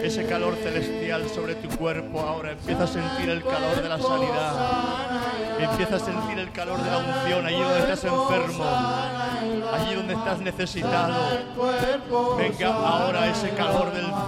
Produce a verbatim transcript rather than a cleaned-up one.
ese calor celestial sobre tu cuerpo ahora. Empieza a sentir el calor de la sanidad. Empieza a sentir el calor de la unción allí donde estás enfermo, allí donde estás necesitado. Venga ahora ese calor del